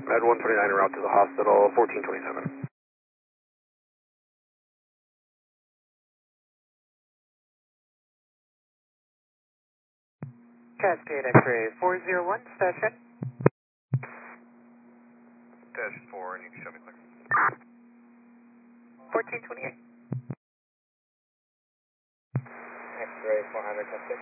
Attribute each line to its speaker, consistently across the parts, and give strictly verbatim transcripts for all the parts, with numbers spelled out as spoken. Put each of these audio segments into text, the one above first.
Speaker 1: Med one twenty-nine en route to the hospital, fourteen twenty-seven.
Speaker 2: Cascade X-ray four zero one, station.
Speaker 1: Dash four, and you can show me clear.
Speaker 2: fourteen twenty-eight.
Speaker 3: X-ray four hundred, Cascade.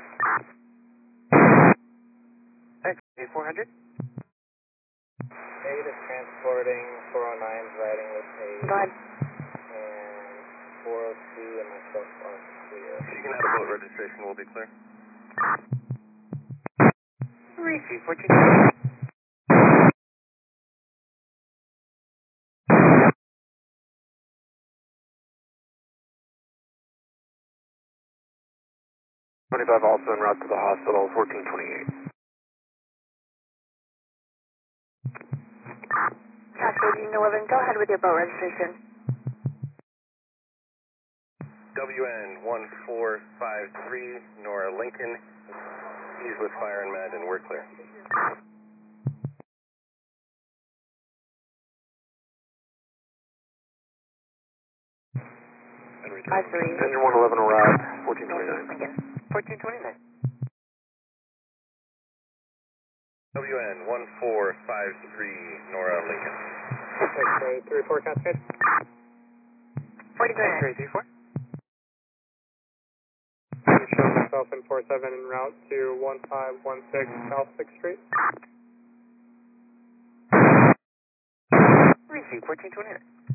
Speaker 2: X-ray four hundred.
Speaker 3: eight is transporting, four oh nine is riding with eight.
Speaker 2: Go ahead.
Speaker 3: And four oh two and myself are clear.
Speaker 1: If you can add a boat registration, we'll be clear.
Speaker 2: Receive fourteen twenty-eight.
Speaker 1: twenty-five also en route to the hospital, fourteen twenty-eight.
Speaker 2: Cascade eleven, go ahead with your boat registration.
Speaker 1: W N one four five three, Nora Lincoln. He's with Fire and Med, and we're clear.
Speaker 2: Five three.
Speaker 1: Engine one eleven arrived, fourteen twenty-nine.
Speaker 2: Again. fourteen twenty-nine.
Speaker 1: W N one four five three, Nora Lincoln.
Speaker 3: X-ray three four, Cascade.
Speaker 2: fourteen twenty-nine. X-ray three four.
Speaker 3: I'm showing myself in four seven en route to one five one six South sixth Street.
Speaker 2: Receive fourteen twenty-nine.